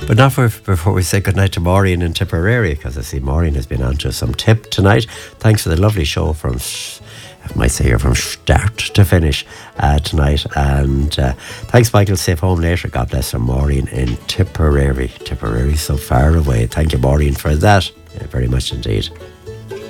But not before we say goodnight to Maureen in Tipperary, because I see Maureen has been on to some tip tonight. Thanks for the lovely show from, I might say here, from start to finish tonight. And thanks, Michael. Safe home later. God bless her, Maureen in Tipperary. Tipperary, so far away. Thank you, Maureen, for that. Very much indeed.